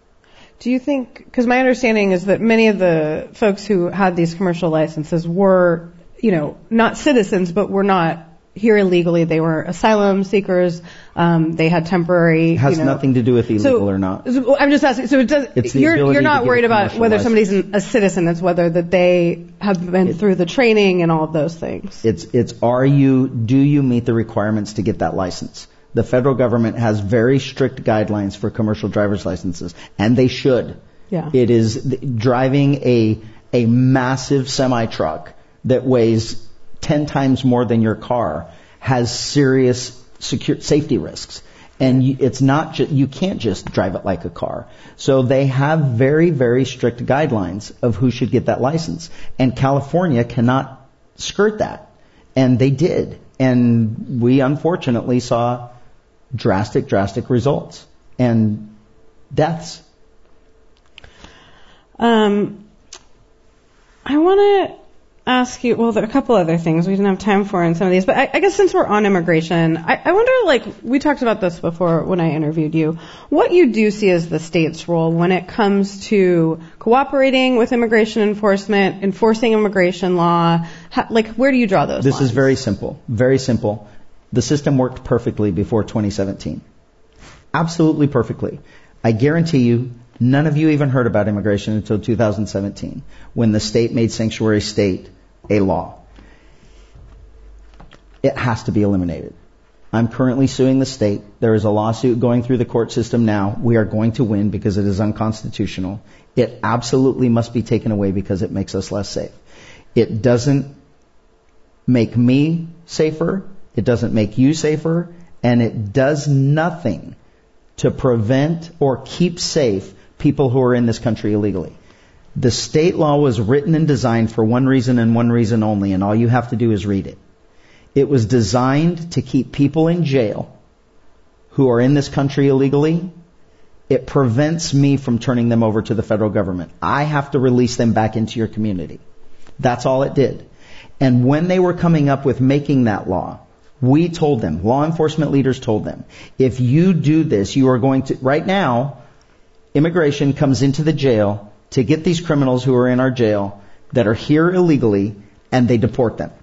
Do you think, because my understanding is that many of the folks who had these commercial licenses were, you know, not citizens, but were not here illegally. They were asylum seekers. Um, they had temporary. It has you know, nothing to do with illegal so, or not. So I'm just asking. So it does. It's the you're ability you're not to get worried a about whether commercial somebody's a citizen. It's whether that they have been it, through the training and all of those things. It's it's are you do you meet the requirements to get that license? The federal government has very strict guidelines for commercial driver's licenses, and they should. Yeah. It is driving a a massive semi truck that weighs ten times more than your car has serious secure, safety risks. And you, it's not ju- you can't just drive it like a car. So they have very, very strict guidelines of who should get that license. And California cannot skirt that. And they did. And we unfortunately saw drastic, drastic results and deaths. Um, I want to ask you, well, there are a couple other things we didn't have time for in some of these, but I, I guess since we're on immigration, I, I wonder, like, we talked about this before when I interviewed you, what you do see as the state's role when it comes to cooperating with immigration enforcement, enforcing immigration law, how, like, where do you draw those This lines? is very simple, very simple. The system worked perfectly before twenty seventeen. Absolutely perfectly. I guarantee you, none of you even heard about immigration until two thousand seventeen, when the state made sanctuary state a law. It has to be eliminated. I'm currently suing the state. There is a lawsuit going through the court system now. We are going to win because it is unconstitutional. It absolutely must be taken away because it makes us less safe. It doesn't make me safer. It doesn't make you safer. And it does nothing to prevent or keep safe people who are in this country illegally. The state law was written and designed for one reason and one reason only, and all you have to do is read it. It was designed to keep people in jail who are in this country illegally. It prevents me from turning them over to the federal government. I have to release them back into your community. That's all it did. And when they were coming up with making that law, we told them, law enforcement leaders told them, if you do this, you are going to, right now, immigration comes into the jail to get these criminals who are in our jail that are here illegally, and they deport them.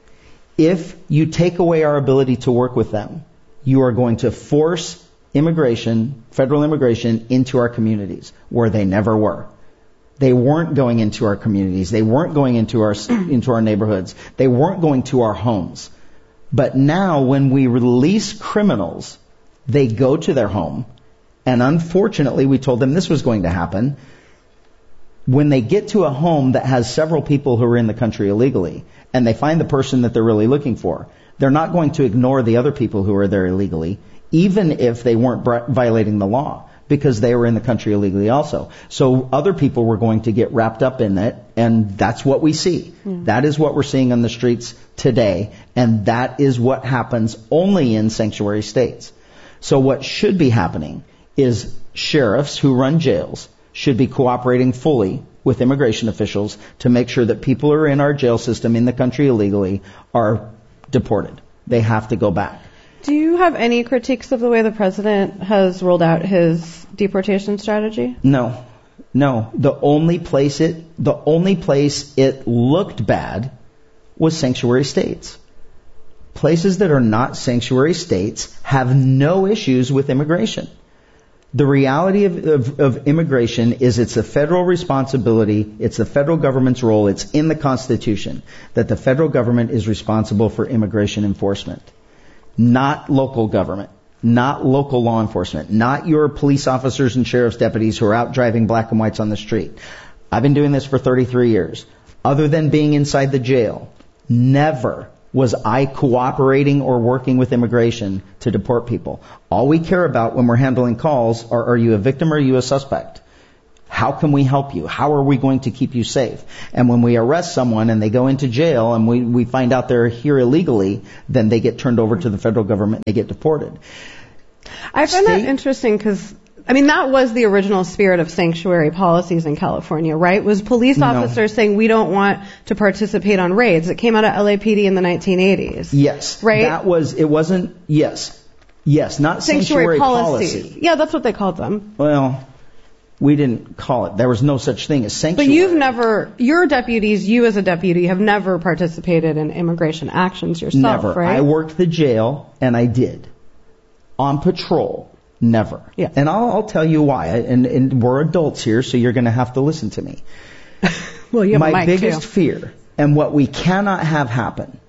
If you take away our ability to work with them, you are going to force immigration, federal immigration, into our communities where they never were. They weren't going into our communities. They weren't going into our into our neighborhoods. They weren't going to our homes. But now when we release criminals, they go to their home. And unfortunately, we told them this was going to happen. When they get to a home that has several people who are in the country illegally, and they find the person that they're really looking for, they're not going to ignore the other people who are there illegally, even if they weren't violating the law, because they were in the country illegally also. So other people were going to get wrapped up in it, and that's what we see. Yeah. That is what we're seeing on the streets today, and that is what happens only in sanctuary states. So what should be happening is sheriffs who run jails should be cooperating fully with immigration officials to make sure that people who are in our jail system in the country illegally are deported. They have to go back. Do you have any critiques of the way the president has rolled out his deportation strategy? No. No. The only place it, the only place it looked bad was sanctuary states. Places that are not sanctuary states have no issues with immigration. The reality of, of, of immigration is it's a federal responsibility, it's the federal government's role, it's in the Constitution that the federal government is responsible for immigration enforcement, not local government, not local law enforcement, not your police officers and sheriff's deputies who are out driving black and whites on the street. I've been doing this for thirty-three years. Other than being inside the jail, never was I cooperating or working with immigration to deport people. All we care about when we're handling calls are, are you a victim or are you a suspect? How can we help you? How are we going to keep you safe? And when we arrest someone and they go into jail and we, we find out they're here illegally, then they get turned over to the federal government and they get deported. I find State, that interesting because, I mean, that was the original spirit of sanctuary policies in California, right? Was police officers no. saying we don't want to participate on raids. It came out of L A P D in the nineteen eighties. Yes. Right? That was, it wasn't, yes. Yes, not sanctuary, sanctuary policies. Policy. Yeah, that's what they called them. Well, we didn't call it. There was no such thing as sanctuary. But you've never, your deputies, you as a deputy, have never participated in immigration actions yourself, never. right? I worked the jail, and I did. On patrol. Never. Yeah. And I'll, I'll tell you why. And, and we're adults here, so you're going to have to listen to me. Well, you have My a mic biggest too. fear, and what we cannot have happen,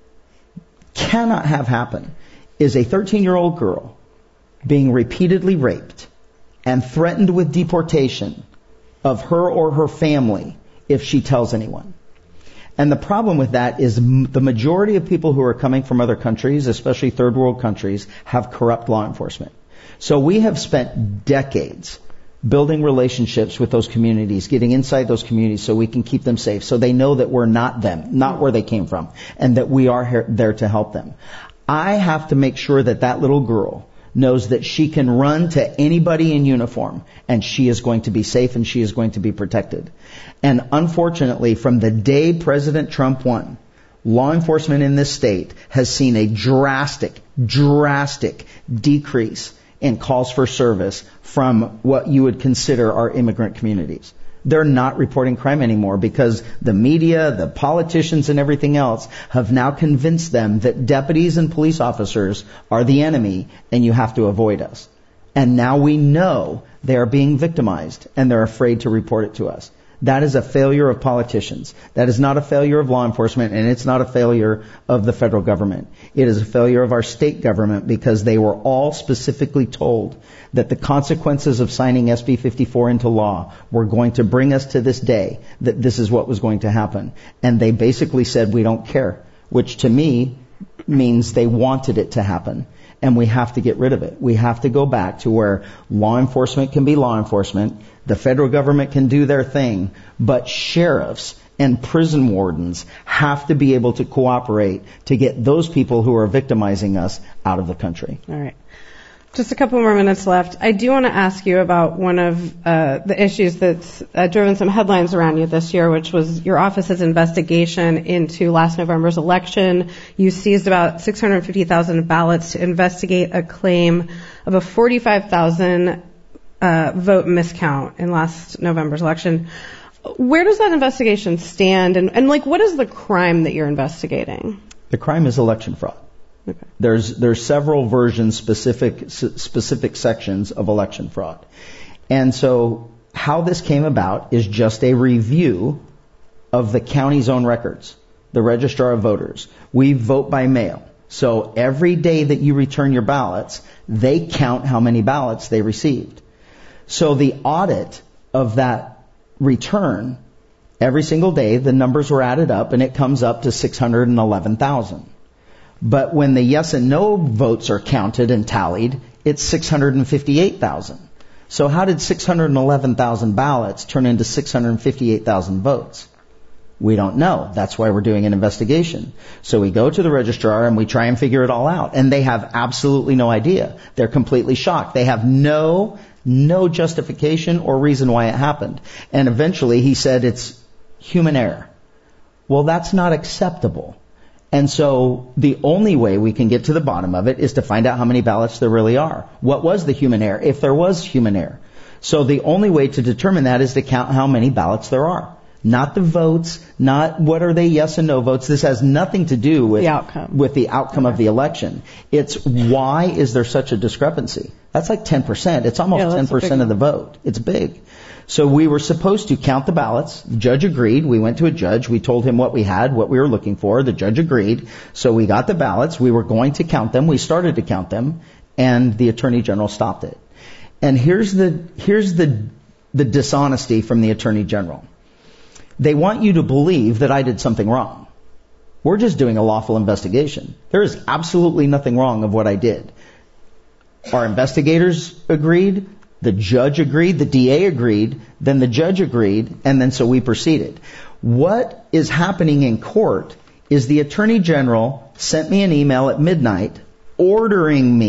cannot have happen, is a thirteen-year-old girl being repeatedly raped and threatened with deportation of her or her family if she tells anyone. And the problem with that is the majority of people who are coming from other countries, especially third world countries, have corrupt law enforcement. So we have spent decades building relationships with those communities, getting inside those communities so we can keep them safe, so they know that we're not them, not where they came from, and that we are here, there to help them. I have to make sure that that little girl knows that she can run to anybody in uniform and she is going to be safe and she is going to be protected. And unfortunately, from the day President Trump won, law enforcement in this state has seen a drastic, drastic decrease in calls for service from what you would consider our immigrant communities. They're not reporting crime anymore because the media, the politicians, and everything else have now convinced them that deputies and police officers are the enemy and you have to avoid us. And now we know they are being victimized and they're afraid to report it to us. That is a failure of politicians. That is not a failure of law enforcement, and it's not a failure of the federal government. It is a failure of our state government because they were all specifically told that the consequences of signing S B fifty-four into law were going to bring us to this day, that this is what was going to happen. And they basically said, we don't care, which to me means they wanted it to happen. And we have to get rid of it. We have to go back to where law enforcement can be law enforcement, the federal government can do their thing, but sheriffs and prison wardens have to be able to cooperate to get those people who are victimizing us out of the country. All right. Just a couple more minutes left. I do want to ask you about one of uh, the issues that's uh, driven some headlines around you this year, which was your office's investigation into last November's election. You seized about six hundred fifty thousand ballots to investigate a claim of a forty-five thousand uh, vote miscount in last November's election. Where does that investigation stand? And, and like, what is the crime that you're investigating? The crime is election fraud. Okay. There's there's several versions, specific specific sections of election fraud. And so how this came about is just a review of the county's own records, the registrar of voters. We vote by mail. So every day that you return your ballots, they count how many ballots they received. So the audit of that return, every single day, the numbers were added up and it comes up to six hundred eleven thousand. But when the yes and no votes are counted and tallied, it's six hundred fifty-eight thousand. So how did six hundred eleven thousand ballots turn into six hundred fifty-eight thousand votes? We don't know. That's why we're doing an investigation. So we go to the registrar and we try and figure it all out. And they have absolutely no idea. They're completely shocked. They have no, no justification or reason why it happened. And eventually he said it's human error. Well, that's not acceptable. And so the only way we can get to the bottom of it is to find out how many ballots there really are. What was the human error, if there was human error? So the only way to determine that is to count how many ballots there are. Not the votes, not what are they yes and no votes. This has nothing to do with the outcome, with the outcome of the election. It's why is there such a discrepancy? That's like ten percent. It's almost yeah, ten percent of the vote. It's big. So we were supposed to count the ballots. The judge agreed. We went to a judge. We told him what we had, what we were looking for. The judge agreed. So we got the ballots. We were going to count them. We started to count them, and the Attorney General stopped it. And here's the here's the the dishonesty from the Attorney General. They want you to believe that I did something wrong. We're just doing a lawful investigation. There is absolutely nothing wrong of what I did. Our investigators agreed. The judge agreed. The D A agreed. Then the judge agreed. And then so we proceeded. What is happening in court is the Attorney General sent me an email at midnight ordering me